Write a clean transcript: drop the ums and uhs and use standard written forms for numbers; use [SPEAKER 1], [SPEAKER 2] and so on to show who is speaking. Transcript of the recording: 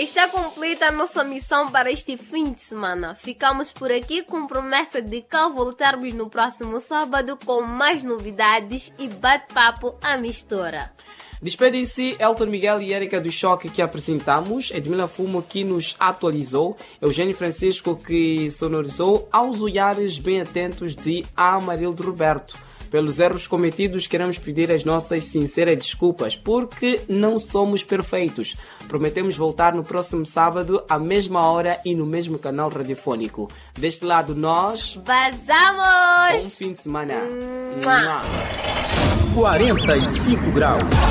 [SPEAKER 1] Está completa a nossa missão para este fim de semana. Ficamos por aqui com promessa de cá voltarmos no próximo sábado com mais novidades e bate-papo à mistura.
[SPEAKER 2] Despedem-se Elton Miguel e Érica do Choque que apresentamos, Edmila Fumo que nos atualizou, Eugênio Francisco que sonorizou, aos olhares bem atentos de Amarildo Roberto. Pelos erros cometidos, queremos pedir as nossas sinceras desculpas, porque não somos perfeitos. Prometemos voltar no próximo sábado, à mesma hora e no mesmo canal radiofônico. Deste lado, nós...
[SPEAKER 1] Vazamos!
[SPEAKER 2] Bom fim de semana!
[SPEAKER 3] 45 graus.